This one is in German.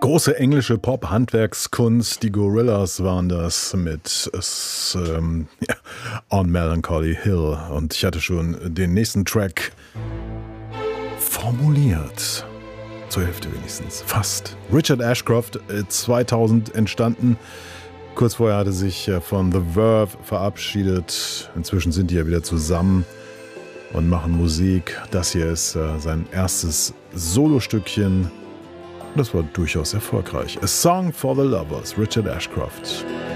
Große englische Pop-Handwerkskunst, die Gorillaz waren das mit On Melancholy Hill. Und ich hatte schon den nächsten Track formuliert. Zur Hälfte wenigstens. Fast. Richard Ashcroft, 2000 entstanden. Kurz vorher hatte sich von The Verve verabschiedet. Inzwischen sind die ja wieder zusammen und machen Musik. Das hier ist sein erstes Solostückchen. Das war durchaus erfolgreich. A Song for the Lovers, Richard Ashcroft.